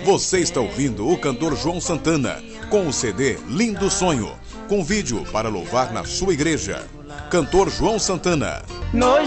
Você está ouvindo o cantor João Santana com o CD Lindo Sonho, com vídeo para louvar na sua igreja. Cantor João Santana. No